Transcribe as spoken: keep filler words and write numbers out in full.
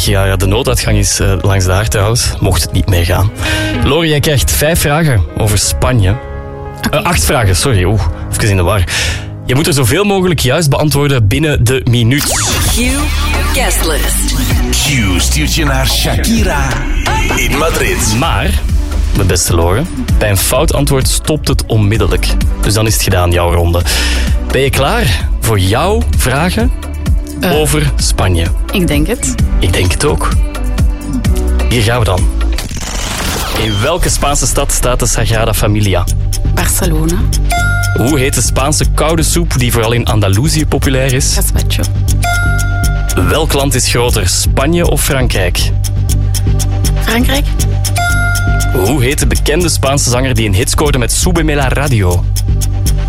Ja, ja, de nooduitgang is uh, langs daar trouwens, mocht het niet meegaan. Lore, jij krijgt vijf vragen over Spanje. Uh, acht vragen, sorry. Oeh, even in de war. Je moet er zoveel mogelijk juist beantwoorden binnen de minuut. Q Guestlist. Q stuurt je naar Shakira in Madrid. Maar, mijn beste Lore, bij een fout antwoord stopt het onmiddellijk. Dus dan is het gedaan, jouw ronde. Ben je klaar voor jouw vragen uh, over Spanje? Ik denk het. Ik denk het ook. Hier gaan we dan. In welke Spaanse stad staat de Sagrada Familia? Barcelona. Hoe heet de Spaanse koude soep die vooral in Andalusië populair is? Gazpacho. Welk land is groter, Spanje of Frankrijk? Frankrijk. Hoe heet de bekende Spaanse zanger die een hit scoorde met Súbeme la radio?